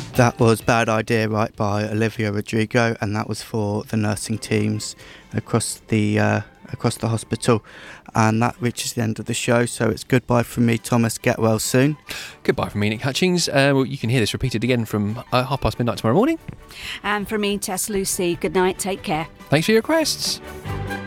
That was Bad Idea, right, by Olivia Rodrigo, and that was for the nursing teams across the hospital. And that reaches the end of the show, so it's goodbye from me, Thomas. Get well soon. Goodbye from me, Nick Hutchings. You can hear this repeated again from midnight tomorrow morning. And from me, Tess Lucy, good night, take care. Thanks for your requests.